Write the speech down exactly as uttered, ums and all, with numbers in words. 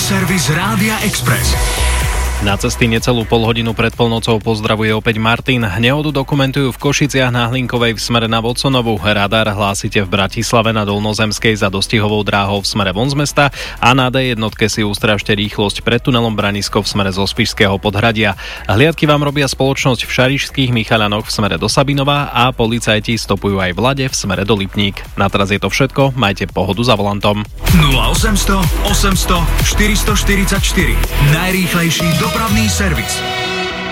servis Rádia Express. Na cesty necelú pol hodinu pred polnocou pozdravuje opäť Martin. Nehodu dokumentujú v Košiciach na Hlinkovej v smere na Voconovu. Radar hlásite v Bratislave na Dolnozemskej za dostihovou dráhou v smere von z mesta a na dé jednotke si ustrážte rýchlosť pred tunelom Branisko v smere zo Spišského podhradia. Hliadky vám robia spoločnosť v Šarišských Michaľanoch v smere do Sabinova a policajti stopujú aj v Lade v smere do Lipník. Na teraz je to všetko, majte pohodu za volantom. nula osem nula nula, osem nula nula, štyri štyri štyri Najrýchlejší dopravný servis.